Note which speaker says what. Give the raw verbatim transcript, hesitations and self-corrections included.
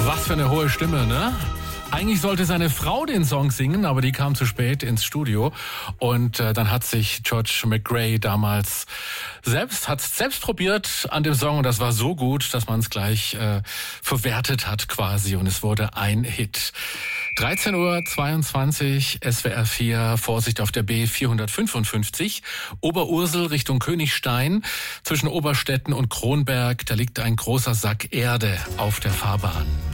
Speaker 1: Was für eine hohe Stimme, ne? Eigentlich sollte seine Frau den Song singen, aber die kam zu spät ins Studio. Und äh, dann hat sich George McRae damals selbst, hat's selbst probiert an dem Song. Und das war so gut, dass man es gleich äh, verwertet hat quasi. Und es wurde ein Hit. dreizehn Uhr zweiundzwanzig, S W R vier, Vorsicht auf der B vierhundertfünfundfünfzig. Oberursel Richtung Königstein. Zwischen Oberstetten und Kronberg, da liegt ein großer Sack Erde auf der Fahrbahn.